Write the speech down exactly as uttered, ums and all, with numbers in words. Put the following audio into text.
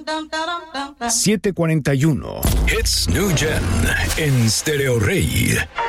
siete cuarenta y uno. Hits New Gen en Stereo Rey.